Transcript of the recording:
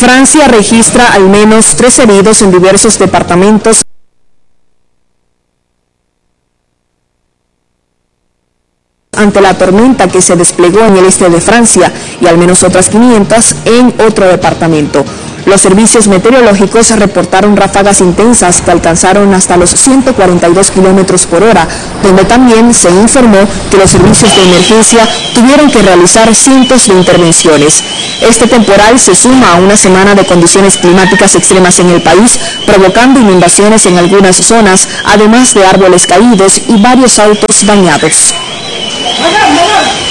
Francia registra al menos 3 heridos en diversos departamentos ante la tormenta que se desplegó en el este de Francia y al menos otras 500 en otro departamento. Los servicios meteorológicos reportaron ráfagas intensas que alcanzaron hasta los 142 kilómetros por hora, donde también se informó que los servicios de emergencia tuvieron que realizar cientos de intervenciones. Este temporal se suma a una semana de condiciones climáticas extremas en el país, provocando inundaciones en algunas zonas, además de árboles caídos y varios autos dañados.